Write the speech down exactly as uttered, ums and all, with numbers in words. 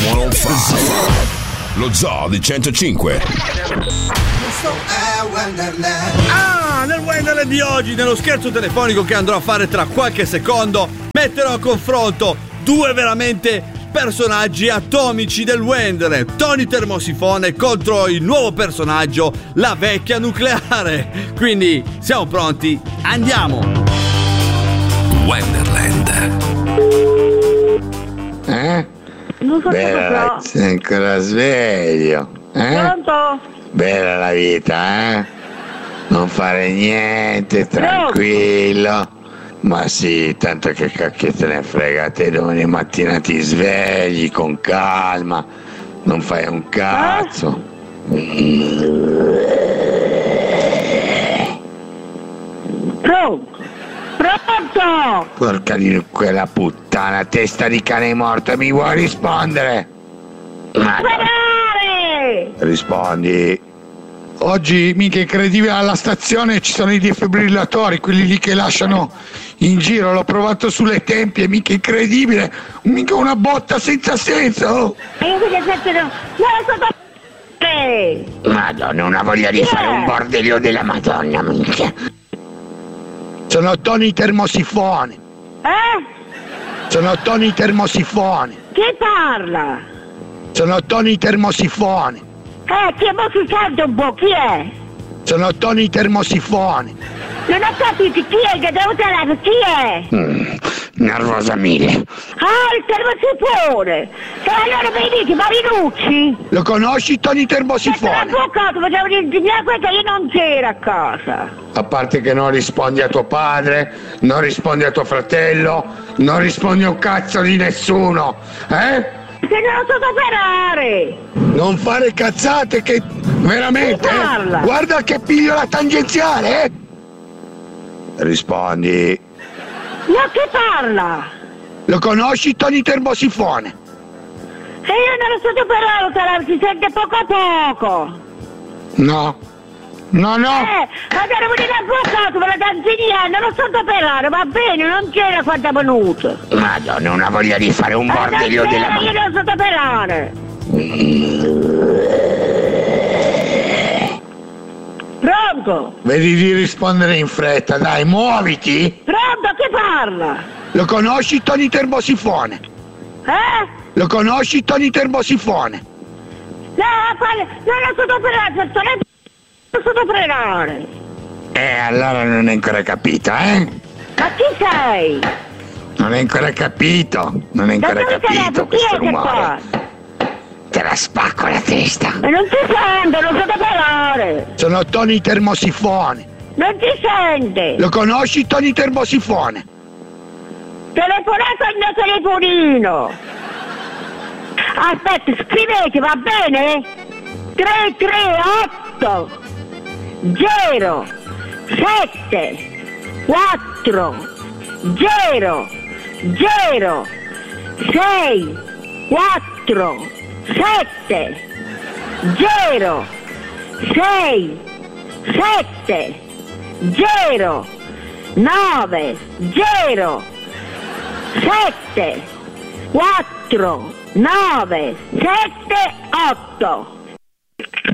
centocinque. Lo Zoo di centocinque. Ah, nel Wonderland di oggi, nello scherzo telefonico che andrò a fare tra qualche secondo, metterò a confronto due veramente personaggi atomici del Wonderland. Tony Termosifone contro il nuovo personaggio, la vecchia nucleare. Quindi siamo pronti? Andiamo! Wonderland. Eh? Non so Bella, cosa sei ancora sveglio. Eh? Pronto? Bella la vita, eh? Non fare niente, tranquillo. Ma sì, tanto che cacchio te ne frega, te domani mattina ti svegli con calma, non fai un cazzo. Pronto? Pronto? Porca di quella puttana, testa di cane morto, mi vuoi rispondere? Sparare! Rispondi. Oggi, mica incredibile, alla stazione ci sono i defibrillatori, quelli lì che lasciano in giro, l'ho provato sulle tempie, mica incredibile, mica una botta senza senso. E io che senso non... Non lo so. Madonna, una voglia di Chi fare è? un bordelio della Madonna, minchia. Sono Tony Termosifone, Eh? sono Tony Termosifone, Chi parla? sono Tony Termosifone, Eh, chi mo si sente un po', chi è? sono Tony Termosifone. Non ho capito chi è che devo telefono, chi è? Mm, nervosa mille. Ah, il termosifone! E allora mi dici, Marinucci? Lo conosci Tony Perché Termosifone? l'avvocato faceva l'ingegnere questo, io non c'ero a casa. A parte che non rispondi a tuo padre, non rispondi a tuo fratello, non rispondi a un cazzo di nessuno, eh? Se non lo so operare! Non fare cazzate che veramente, Chi parla? eh? Guarda che piglio la tangenziale, eh? Rispondi. No, chi parla? Lo conosci Tony Termosifone? E io non lo so operare, però si sente poco a poco. No. No, no. Eh, allora vuol dire l'avvocato, me la dà ingegnere, non lo so operare, va bene, non c'era quanta venuta. Madonna, una voglia di fare un Eh, bordelio non della c'era, io Madonna. non so operare. Pronto? Vedi di rispondere in fretta, dai, muoviti. Pronto, chi parla? Lo conosci Tony Termosifone? Eh? Lo conosci Tony Termosifone? No, quale- non lo so operare, non so operare. Eh, allora non hai ancora capito, eh? Ma chi sei? Non hai ancora capito, non hai Da ancora dove sei capito nato? Chi questo è che rumore. parla? Te la spacco la testa. E non ti sente, non so operare. Sono Tony Termosifone. Non ti sente. Lo conosci Tony Termosifone? Telefonato al mio telefonino. Aspetta, scrivete, va bene? tre tre otto zero sette quattro zero zero sei quattro sette zero sei sette zero nove zero sette quattro nove sette otto.